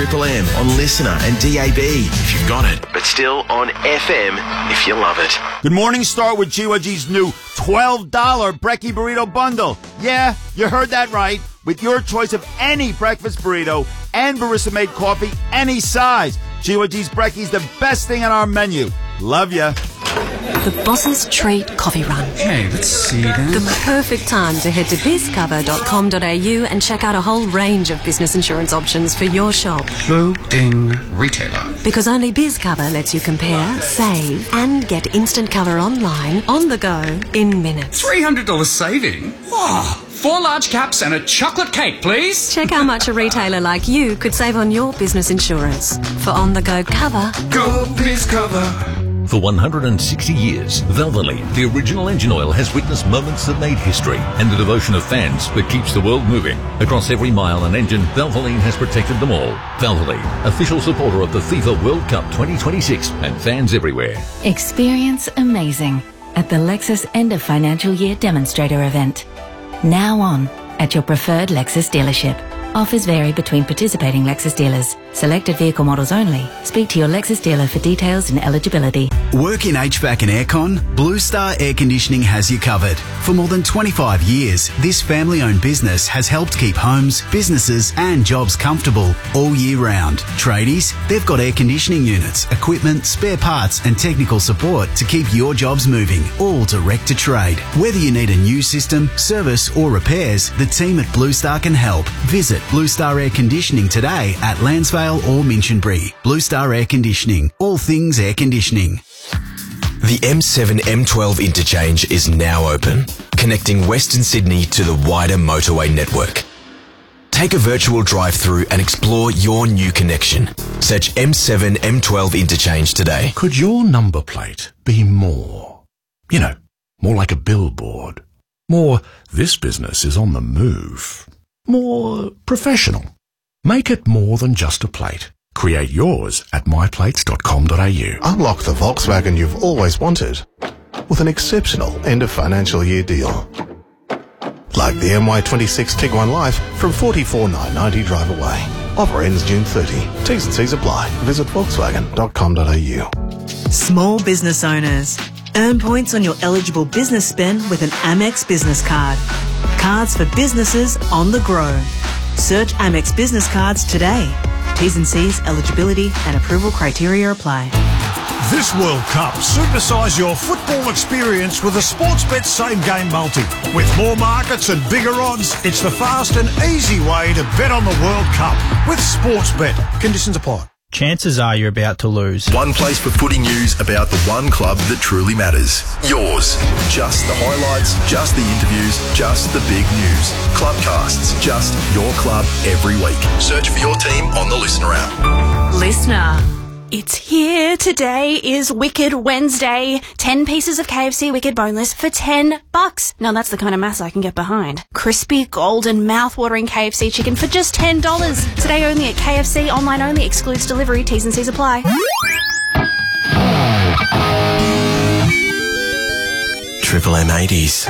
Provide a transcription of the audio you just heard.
Triple M on Listener and DAB if you've got it, but still on FM if you love it. Good morning, start with GYG's new $12 Brekkie Burrito Bundle. Yeah, you heard that right. With your choice of any breakfast burrito and barista-made coffee, any size. GYG's Brekkie's the best thing on our menu. Love ya. The Boss's Treat Coffee Run. Hey, let's see then. The perfect time to head to bizcover.com.au and check out a whole range of business insurance options for your shop. Low-in retailer. Because only BizCover lets you compare, save, and get instant cover online, on the go, in minutes. $300 saving? Wow. 4 large caps and a chocolate cake, please. Check how much a retailer like you could save on your business insurance. For on-the-go cover, go BizCover. For 160 years, Valvoline, the original engine oil, has witnessed moments that made history and the devotion of fans that keeps the world moving. Across every mile and engine, Valvoline has protected them all. Valvoline, official supporter of the FIFA World Cup 2026 and fans everywhere. Experience amazing at the Lexus End of Financial Year Demonstrator event. Now on at your preferred Lexus dealership. Offers vary between participating Lexus dealers. Selected vehicle models only. Speak to your Lexus dealer for details and eligibility. Work in HVAC and aircon? Blue Star Air Conditioning has you covered. For more than 25 years, this family-owned business has helped keep homes, businesses and jobs comfortable all year round. Tradies, they've got air conditioning units, equipment, spare parts and technical support to keep your jobs moving, all direct to trade. Whether you need a new system, service or repairs, the team at Blue Star can help. Visit Blue Star Air Conditioning today at Lansvale or Minchinbury. Blue Star Air Conditioning. All things air conditioning. The M7 M12 interchange is now open, connecting Western Sydney to the wider motorway network. Take a virtual drive-through and explore your new connection. Search M7 M12 interchange today. Could your number plate be more? You know, more like a billboard. More, this business is on the move. More professional. Make it more than just a plate. Create yours at myplates.com.au. Unlock the Volkswagen you've always wanted with an exceptional end of financial year deal. Like the MY26 Tiguan Life from $44,990 drive away. Offer ends June 30. T's and C's apply. Visit volkswagen.com.au. Small business owners. Earn points on your eligible business spend with an Amex business card. Cards for businesses on the grow. Search Amex Business Cards today. T's and C's, eligibility and approval criteria apply. This World Cup, supersize your football experience with a Sportsbet same-game multi. With more markets and bigger odds, it's the fast and easy way to bet on the World Cup with Sportsbet. Conditions apply. Chances are you're about to lose. One place for footy news about the one club that truly matters. Yours. Just the highlights, just the interviews, just the big news. Clubcasts, just your club every week. Search for your team on the Listener app. Listener. It's here. Today is Wicked Wednesday. 10 pieces of KFC Wicked Boneless for $10. Now that's the kind of maths I can get behind. Crispy, golden, mouth-watering KFC chicken for just $10. Today only at KFC, online only, excludes delivery, T's and C's apply. Triple M 80s.